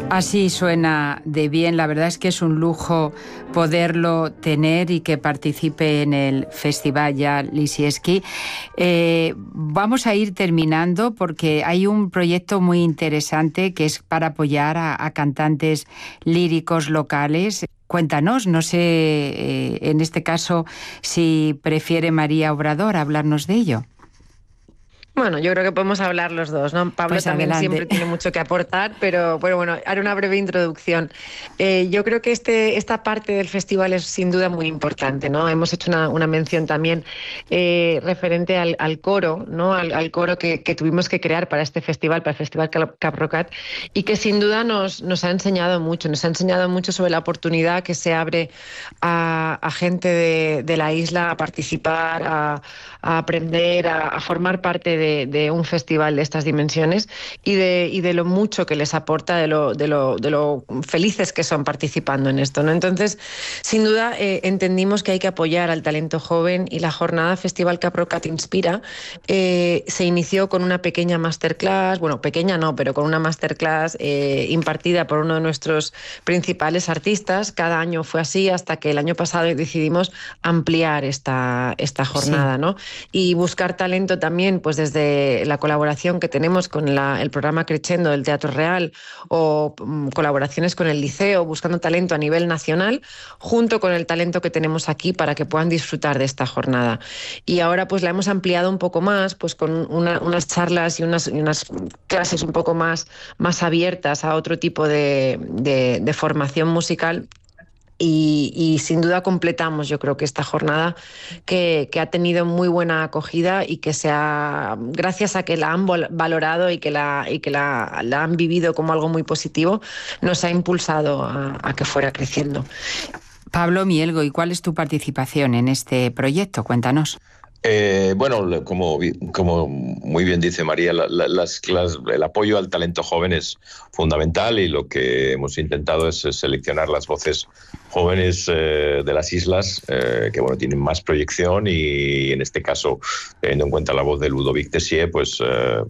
Así suena de bien. La verdad es que es un lujo poderlo tener y que participe en el Festival Ya Lisiecki. Vamos a ir terminando porque hay un proyecto muy interesante que es para apoyar a cantantes líricos locales. Cuéntanos, no sé, en este caso, si prefiere María Obrador hablarnos de ello. Bueno, yo creo que podemos hablar los dos, ¿no? Pablo Pues también adelante. siempre tiene mucho que aportar, pero bueno, haré una breve introducción. Yo creo que esta parte del festival es sin duda muy importante, ¿no? Hemos hecho una mención también referente al coro, ¿no? Al coro que tuvimos que crear para este festival, para el Festival Caprocat, y que sin duda nos ha enseñado mucho. Nos ha enseñado mucho sobre la oportunidad que se abre a gente de la isla a participar, a aprender, a formar parte de un festival de estas dimensiones y de lo mucho que les aporta, de lo felices que son participando en esto, ¿no? Entonces, sin duda, entendimos que hay que apoyar al talento joven y la jornada Festival Caprocat Inspira se inició con una pequeña masterclass, bueno, pequeña no, pero con una masterclass impartida por uno de nuestros principales artistas. Cada año fue así hasta que el año pasado decidimos ampliar esta jornada, sí, ¿no? Y buscar talento también, pues desde la colaboración que tenemos con el programa Crescendo del Teatro Real o colaboraciones con el Liceo, buscando talento a nivel nacional, junto con el talento que tenemos aquí para que puedan disfrutar de esta jornada. Y ahora pues la hemos ampliado un poco más, pues con unas charlas y unas clases un poco más abiertas a otro tipo de formación musical. Y sin duda completamos, yo creo que esta jornada que ha tenido muy buena acogida y que gracias a que la han valorado y que la han vivido como algo muy positivo, nos ha impulsado a que fuera creciendo. Pablo Mielgo, ¿y cuál es tu participación en este proyecto? Cuéntanos. Bueno, como muy bien dice María, el apoyo al talento joven es fundamental y lo que hemos intentado es seleccionar las voces jóvenes de las islas que bueno, tienen más proyección y en este caso, teniendo en cuenta la voz de Ludovic Tessier, pues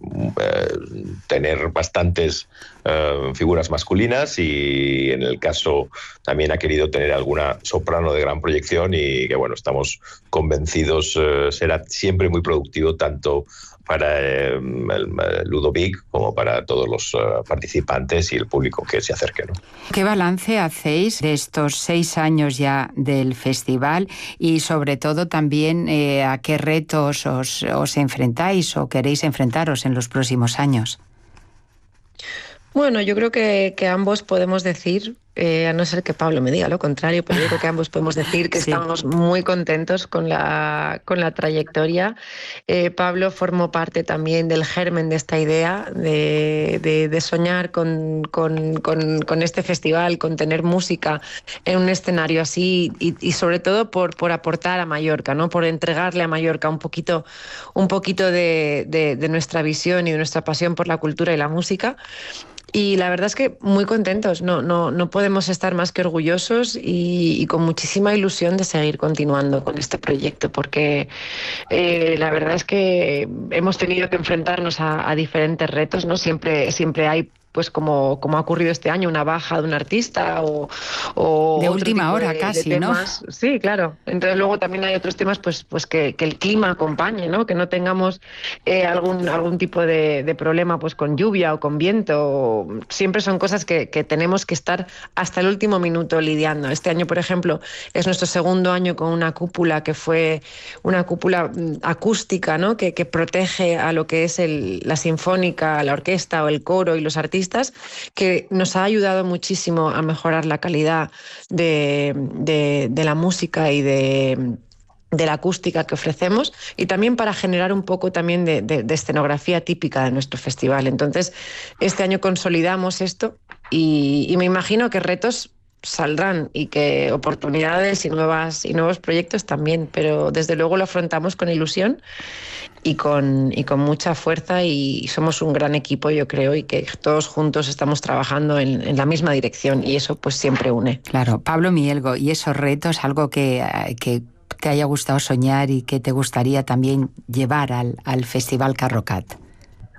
tener bastantes figuras masculinas y en el caso también ha querido tener alguna soprano de gran proyección y que bueno, estamos convencidos será siempre muy productivo tanto para Ludovic como para todos los participantes y el público que se acerque, ¿no? ¿Qué balance hacéis de estos 6 años ya del festival y sobre todo también a qué retos os enfrentáis o queréis enfrentaros en los próximos años? Bueno, yo creo que ambos podemos decir, a no ser que Pablo me diga lo contrario, pero yo creo que ambos podemos decir que sí, estamos muy contentos con la trayectoria. Pablo formó parte también del germen de esta idea de soñar con este festival, con tener música en un escenario así y sobre todo por aportar a Mallorca, ¿no? Por entregarle a Mallorca un poquito de nuestra visión y de nuestra pasión por la cultura y la música. Y la verdad es que muy contentos, no podemos estar más que orgullosos y con muchísima ilusión de seguir continuando con este proyecto, porque la verdad es que hemos tenido que enfrentarnos a diferentes retos, ¿no? Siempre hay, pues como ha ocurrido este año, una baja de un artista o de última hora casi, de temas, ¿no? Sí, claro. Entonces luego también hay otros temas pues que el clima acompañe, ¿no? Que no tengamos algún tipo de problema pues con lluvia o con viento. Siempre son cosas que tenemos que estar hasta el último minuto lidiando. Este año, por ejemplo, es nuestro segundo año con una cúpula que fue una cúpula acústica, ¿no? Que protege a lo que es la sinfónica, la orquesta o el coro y los artistas, que nos ha ayudado muchísimo a mejorar la calidad de la música y de la acústica que ofrecemos y también para generar un poco también de escenografía típica de nuestro festival. Entonces, este año consolidamos esto y me imagino que retos saldrán y que oportunidades y nuevos proyectos también, pero desde luego lo afrontamos con ilusión y con mucha fuerza y somos un gran equipo, yo creo, y que todos juntos estamos trabajando en la misma dirección y eso pues siempre une. Claro. Pablo Mielgo, ¿y esos retos, algo que te haya gustado soñar y que te gustaría también llevar al Festival Caprocat?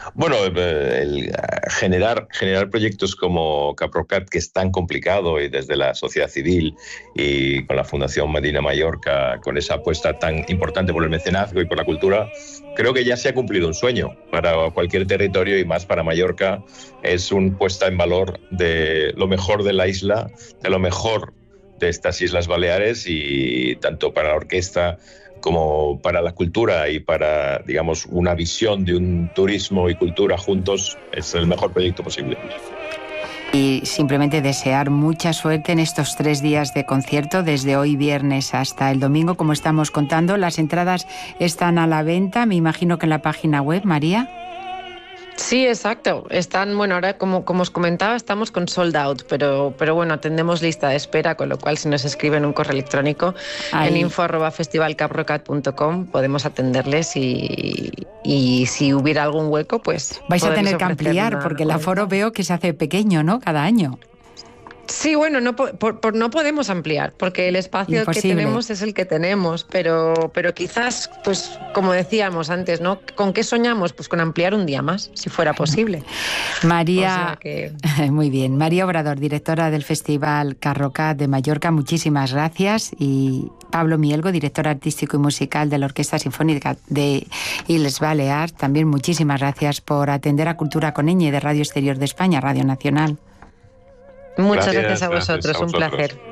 Bueno, generar proyectos como Caprocat, que es tan complicado, y desde la sociedad civil y con la Fundación Medina Mallorca, con esa apuesta tan importante por el mecenazgo y por la cultura, creo que ya se ha cumplido un sueño para cualquier territorio, y más para Mallorca. Es una puesta en valor de lo mejor de la isla, de lo mejor de estas Islas Baleares, y tanto para la orquesta como para la cultura y para, digamos, una visión de un turismo y cultura juntos, es el mejor proyecto posible. Y simplemente desear mucha suerte en estos 3 días de concierto, desde hoy viernes hasta el domingo, como estamos contando. Las entradas están a la venta, me imagino que en la página web, María. Sí, exacto. Están, bueno, ahora como os comentaba, estamos con sold out, pero bueno, atendemos lista de espera, con lo cual si nos escriben un correo electrónico en info@festivalcaprocat.com podemos atenderles, y si hubiera algún hueco, pues vais a tener que ampliar, porque el aforo veo que se hace pequeño, ¿no? Cada año. Sí, bueno, no podemos ampliar, porque el espacio que tenemos es el que tenemos, pero quizás, pues como decíamos antes, ¿no? ¿Con qué soñamos? Pues con ampliar un día más, si fuera posible. María, muy bien. María Obrador, directora del Festival Carrocat de Mallorca, muchísimas gracias. Y Pablo Mielgo, director artístico y musical de la Orquesta Sinfónica de Illes Balears, también muchísimas gracias por atender a Cultura con Ñ de Radio Exterior de España, Radio Nacional. Muchas gracias a vosotros, un placer.